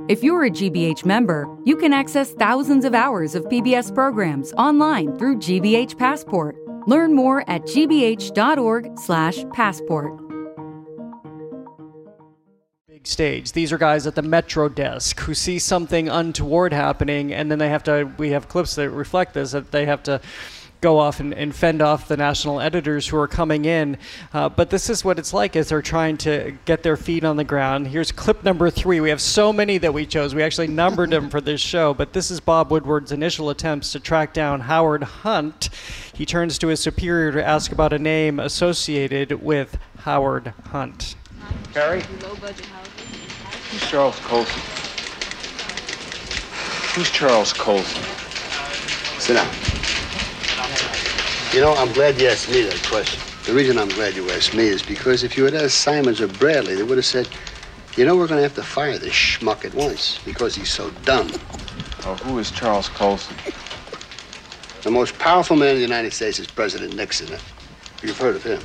If you're a GBH member, you can access thousands of hours of PBS programs online through GBH Passport. Learn more at gbh.org/passport. Big stage. These are guys at the Metro desk who see something untoward happening, and then we have clips that reflect this, that they have to go off and fend off the national editors who are coming in. But this is what it's like as they're trying to get their feet on the ground. Here's clip number 3. We have so many that we chose. We actually numbered them for this show. But this is Bob Woodward's initial attempts to track down Howard Hunt. He turns to his superior to ask about a name associated with Howard Hunt. Harry? Who's Charles Colson? Who's Charles Colson? Sit down. You know, I'm glad you asked me that question. The reason I'm glad you asked me is because if you had asked Simons or Bradley, they would have said, you know, we're going to have to fire this schmuck at once because he's so dumb. Oh, who is Charles Colson? The most powerful man in the United States is President Nixon. You've heard of him.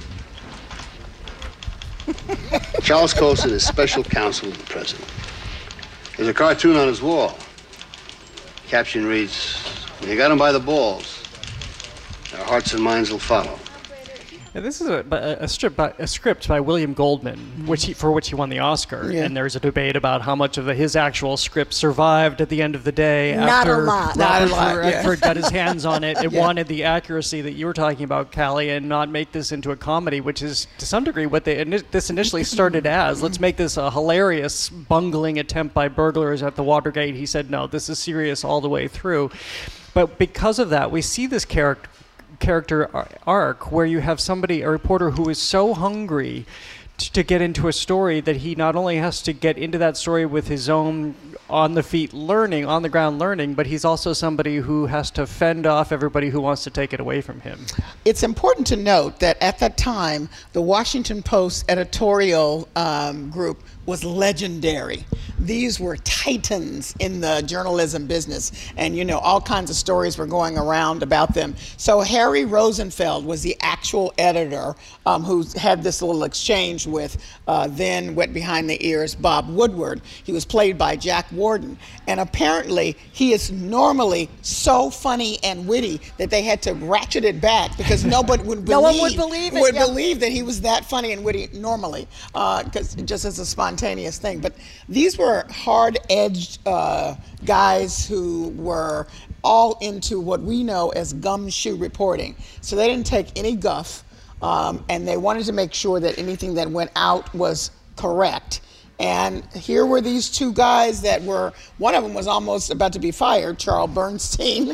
Charles Colson is special counsel to the president. There's a cartoon on his wall. Caption reads, when you got him by the balls, our hearts and minds will follow. And this is a script by William Goldman, for which he won the Oscar. Yeah. And there's a debate about how much of his actual script survived at the end of the day. Not a lot. Redford got his hands on it. It wanted the accuracy that you were talking about, Callie, and not make this into a comedy, which is to some degree what this initially started as. Let's make this a hilarious, bungling attempt by burglars at the Watergate. He said, no, this is serious all the way through. But because of that, we see this character arc where you have a reporter who is so hungry to get into a story that he not only has to get into that story with his own on the ground learning, but he's also somebody who has to fend off everybody who wants to take it away from him. It's important to note that at that time, the Washington Post editorial group was legendary. These were titans in the journalism business, and you know, all kinds of stories were going around about them. So Harry Rosenfeld was the actual editor who had this little exchange with then wet behind the ears Bob Woodward. He was played by Jack Warden, and apparently he is normally so funny and witty that they had to ratchet it back because nobody would believe, no one would believe it. Believe that he was that funny and witty normally, because just as a spontaneous thing. But these were hard-edged guys who were all into what we know as gumshoe reporting. So they didn't take any guff, and they wanted to make sure that anything that went out was correct. And here were these two guys that were, one of them was almost about to be fired, Charles Bernstein,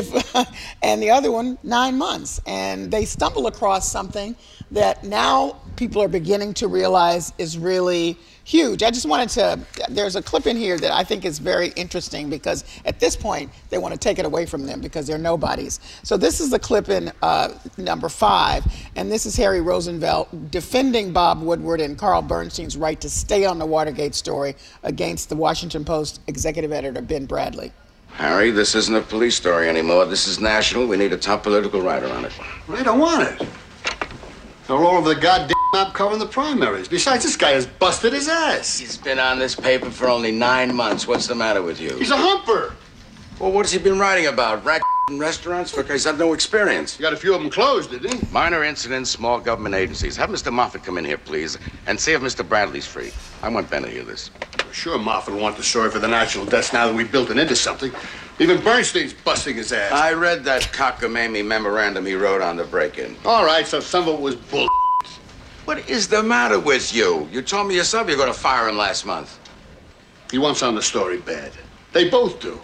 and the other one 9 months. And they stumbled across something that now people are beginning to realize is really huge. I just wanted to, there's a clip in here that I think is very interesting because at this point they want to take it away from them because they're nobodies. So this is the clip in number 5, and this is Harry Rosenfeld defending Bob Woodward and Carl Bernstein's right to stay on the Watergate story against the Washington Post executive editor Ben Bradley. Harry, this isn't a police story anymore. This is national. We need a top political writer on it. Well, they don't want it. They're all over the goddamn map covering the primaries. Besides, this guy has busted his ass. He's been on this paper for only 9 months. What's the matter with you? He's a humper. Well, what's he been writing about? Rat in restaurants? He's had no experience. He got a few of them closed, didn't he? Minor incidents, small government agencies. Have Mr. Moffat come in here, please, and see if Mr. Bradley's free. I want Ben to hear this. Sure, Moffat will want the story for the national desk now that we built it into something. Even Bernstein's busting his ass. I read that cockamamie memorandum he wrote on the break-in. All right, so some of it was bull. What is the matter with you? You told me yourself you're going to fire him last month. He wants on the story bad. They both do.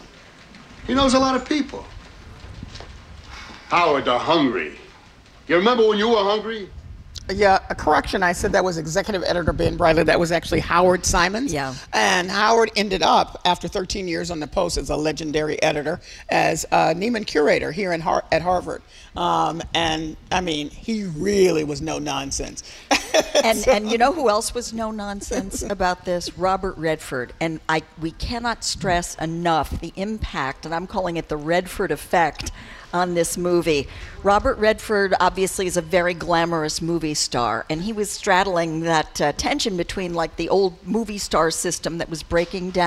He knows a lot of people. Howard, they're hungry. You remember when you were hungry? Yeah, a correction. I said that was executive editor Ben Bradley. That was actually Howard Simons. Yeah. And Howard ended up, after 13 years on the Post as a legendary editor, as Neiman curator here at Harvard. And, I mean, he really was no nonsense. And you know who else was no nonsense about this? Robert Redford. And we cannot stress enough the impact, and I'm calling it the Redford effect, on this movie. Robert Redford obviously is a very glamorous movie star, and he was straddling that tension between like the old movie star system that was breaking down